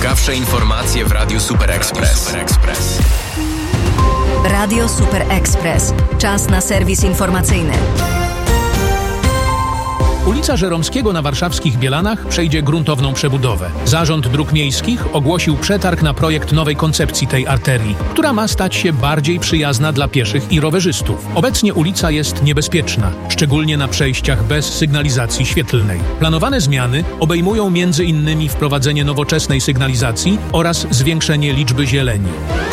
Najciekawsze informacje w Radiu Super Express. Radio Super Express. Czas na serwis informacyjny. Ulica Żeromskiego na warszawskich Bielanach przejdzie gruntowną przebudowę. Zarząd Dróg Miejskich ogłosił przetarg na projekt nowej koncepcji tej arterii, która ma stać się bardziej przyjazna dla pieszych i rowerzystów. Obecnie ulica jest niebezpieczna, szczególnie na przejściach bez sygnalizacji świetlnej. Planowane zmiany obejmują m.in. wprowadzenie nowoczesnej sygnalizacji oraz zwiększenie liczby zieleni.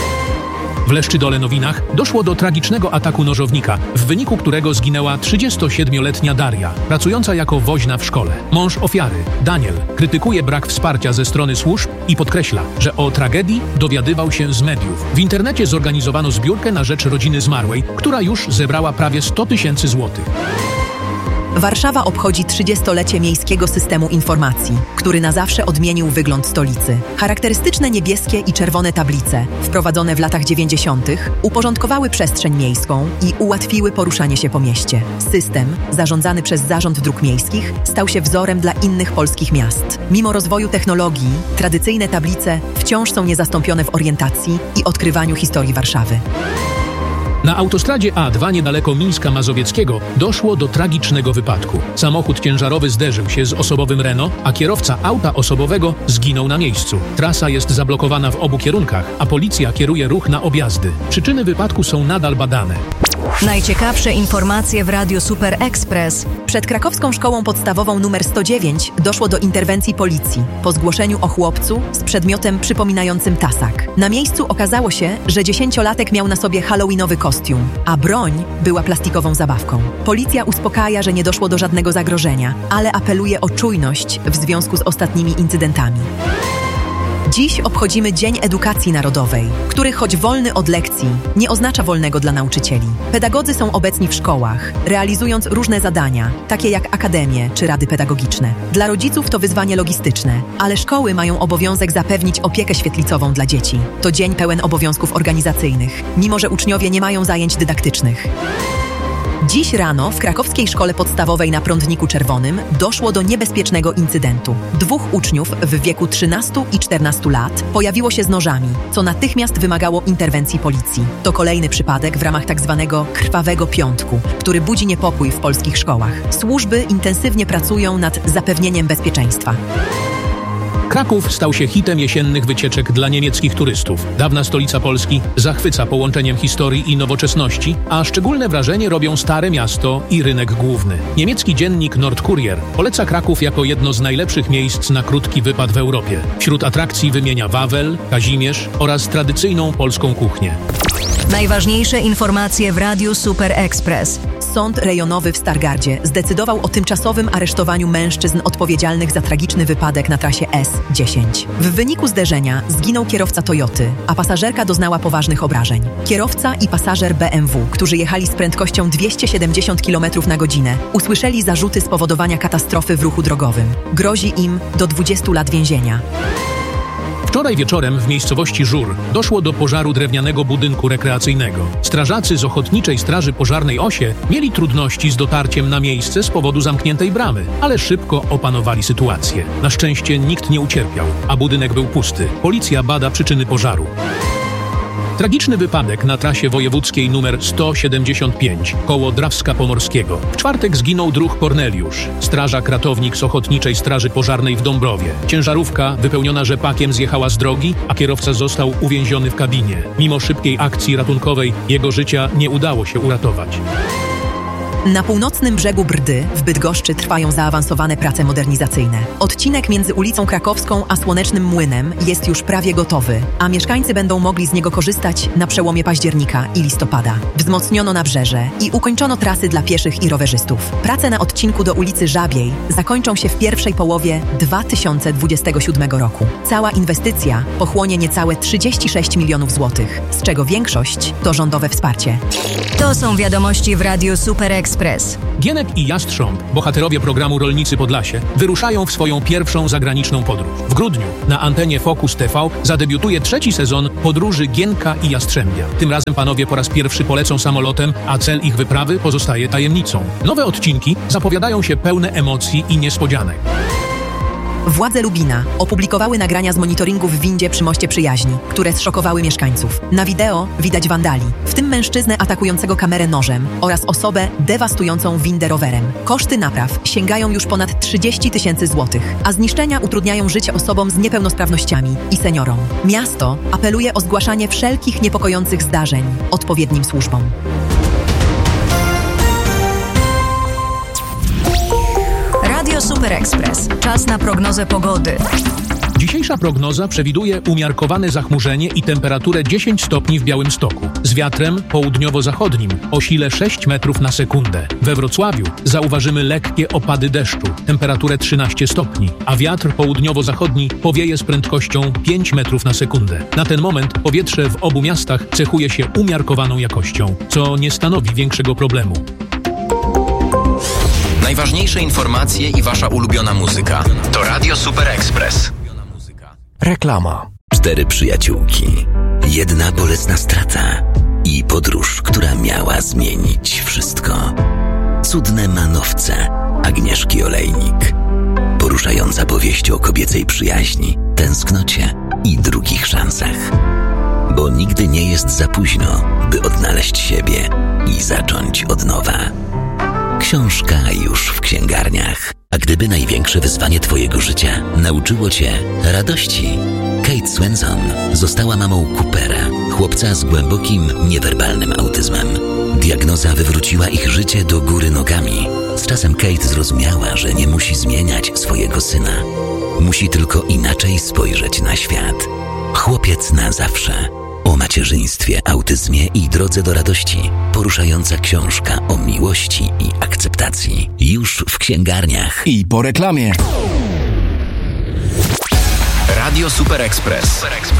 W Leszczydole-Nowinach doszło do tragicznego ataku nożownika, w wyniku którego zginęła 37-letnia Daria, pracująca jako woźna w szkole. Mąż ofiary, Daniel, krytykuje brak wsparcia ze strony służb i podkreśla, że o tragedii dowiadywał się z mediów. W internecie zorganizowano zbiórkę na rzecz rodziny zmarłej, która już zebrała prawie 100 000 złotych. Warszawa obchodzi 30-lecie miejskiego systemu informacji, który na zawsze odmienił wygląd stolicy. Charakterystyczne niebieskie i czerwone tablice, wprowadzone w latach 90., uporządkowały przestrzeń miejską i ułatwiły poruszanie się po mieście. System, zarządzany przez Zarząd Dróg Miejskich, stał się wzorem dla innych polskich miast. Mimo rozwoju technologii, tradycyjne tablice wciąż są niezastąpione w orientacji i odkrywaniu historii Warszawy. Na autostradzie A2 niedaleko Mińska Mazowieckiego doszło do tragicznego wypadku. Samochód ciężarowy zderzył się z osobowym Renault, a kierowca auta osobowego zginął na miejscu. Trasa jest zablokowana w obu kierunkach, a policja kieruje ruch na objazdy. Przyczyny wypadku są nadal badane. Najciekawsze informacje w Radiu Super Express. Przed krakowską szkołą podstawową nr 109 doszło do interwencji policji po zgłoszeniu o chłopcu z przedmiotem przypominającym tasak. Na miejscu okazało się, że 10-latek miał na sobie halloweenowy kostium, a broń była plastikową zabawką. Policja uspokaja, że nie doszło do żadnego zagrożenia, ale apeluje o czujność w związku z ostatnimi incydentami. Dziś obchodzimy Dzień Edukacji Narodowej, który choć wolny od lekcji, nie oznacza wolnego dla nauczycieli. Pedagodzy są obecni w szkołach, realizując różne zadania, takie jak akademie czy rady pedagogiczne. Dla rodziców to wyzwanie logistyczne, ale szkoły mają obowiązek zapewnić opiekę świetlicową dla dzieci. To dzień pełen obowiązków organizacyjnych, mimo że uczniowie nie mają zajęć dydaktycznych. Dziś rano w krakowskiej szkole podstawowej na Prądniku Czerwonym doszło do niebezpiecznego incydentu. 2 uczniów w wieku 13 i 14 lat pojawiło się z nożami, co natychmiast wymagało interwencji policji. To kolejny przypadek w ramach tzw. krwawego piątku, który budzi niepokój w polskich szkołach. Służby intensywnie pracują nad zapewnieniem bezpieczeństwa. Kraków stał się hitem jesiennych wycieczek dla niemieckich turystów. Dawna stolica Polski zachwyca połączeniem historii i nowoczesności, a szczególne wrażenie robią Stare Miasto i rynek główny. Niemiecki dziennik Nordkurier poleca Kraków jako jedno z najlepszych miejsc na krótki wypad w Europie. Wśród atrakcji wymienia Wawel, Kazimierz oraz tradycyjną polską kuchnię. Najważniejsze informacje w Radiu Super Express. Sąd rejonowy w Stargardzie zdecydował o tymczasowym aresztowaniu mężczyzn odpowiedzialnych za tragiczny wypadek na trasie S10. W wyniku zderzenia zginął kierowca Toyoty, a pasażerka doznała poważnych obrażeń. Kierowca i pasażer BMW, którzy jechali z prędkością 270 km na godzinę, usłyszeli zarzuty spowodowania katastrofy w ruchu drogowym. Grozi im do 20 lat więzienia. Wczoraj wieczorem w miejscowości Żur doszło do pożaru drewnianego budynku rekreacyjnego. Strażacy z Ochotniczej Straży Pożarnej Osie mieli trudności z dotarciem na miejsce z powodu zamkniętej bramy, ale szybko opanowali sytuację. Na szczęście nikt nie ucierpiał, a budynek był pusty. Policja bada przyczyny pożaru. Tragiczny wypadek na trasie wojewódzkiej nr 175 koło Drawska Pomorskiego. W czwartek zginął druh Korneliusz, strażak ratownik z Ochotniczej Straży Pożarnej w Dąbrowie. Ciężarówka wypełniona rzepakiem zjechała z drogi, a kierowca został uwięziony w kabinie. Mimo szybkiej akcji ratunkowej jego życia nie udało się uratować. Na północnym brzegu Brdy w Bydgoszczy trwają zaawansowane prace modernizacyjne. Odcinek między ulicą Krakowską a Słonecznym Młynem jest już prawie gotowy, a mieszkańcy będą mogli z niego korzystać na przełomie października i listopada. Wzmocniono nabrzeże i ukończono trasy dla pieszych i rowerzystów. Prace na odcinku do ulicy Żabiej zakończą się w pierwszej połowie 2027 roku. Cała inwestycja pochłonie niecałe 36 milionów złotych, z czego większość to rządowe wsparcie. To są wiadomości w Radiu Super Express. Gienek i Jastrząb, bohaterowie programu Rolnicy Podlasie, wyruszają w swoją pierwszą zagraniczną podróż. W grudniu na antenie Focus TV zadebiutuje 3. sezon podróży Gienka i Jastrzębia. Tym razem panowie po raz pierwszy polecą samolotem, a cel ich wyprawy pozostaje tajemnicą. Nowe odcinki zapowiadają się pełne emocji i niespodzianek. Władze Lubina opublikowały nagrania z monitoringu w windzie przy Moście Przyjaźni, które zszokowały mieszkańców. Na wideo widać wandali, w tym mężczyznę atakującego kamerę nożem oraz osobę dewastującą windę rowerem. Koszty napraw sięgają już ponad 30 000 złotych, a zniszczenia utrudniają życie osobom z niepełnosprawnościami i seniorom. Miasto apeluje o zgłaszanie wszelkich niepokojących zdarzeń odpowiednim służbom. Radio Super Express. Czas na prognozę pogody. Dzisiejsza prognoza przewiduje umiarkowane zachmurzenie i temperaturę 10 stopni w Białymstoku, z wiatrem południowo-zachodnim o sile 6 metrów na sekundę. We Wrocławiu zauważymy lekkie opady deszczu, temperaturę 13 stopni, a wiatr południowo-zachodni powieje z prędkością 5 metrów na sekundę. Na ten moment powietrze w obu miastach cechuje się umiarkowaną jakością, co nie stanowi większego problemu. Najważniejsze informacje i wasza ulubiona muzyka to Radio Super Express. Reklama. 4 przyjaciółki, 1 bolesna strata i podróż, która miała zmienić wszystko. Cudne manowce Agnieszki Olejnik. Poruszająca powieść o kobiecej przyjaźni, tęsknocie i drugich szansach. Bo nigdy nie jest za późno, by odnaleźć siebie i zacząć od nowa. Książka już w księgarniach. A gdyby największe wyzwanie twojego życia nauczyło cię radości? Kate Swenson została mamą Coopera, chłopca z głębokim, niewerbalnym autyzmem. Diagnoza wywróciła ich życie do góry nogami. Z czasem Kate zrozumiała, że nie musi zmieniać swojego syna. Musi tylko inaczej spojrzeć na świat. Chłopiec na zawsze. O macierzyństwie, autyzmie i drodze do radości. Poruszająca książka o miłości i akceptacji. Już w księgarniach. I po reklamie. Radio Super Express.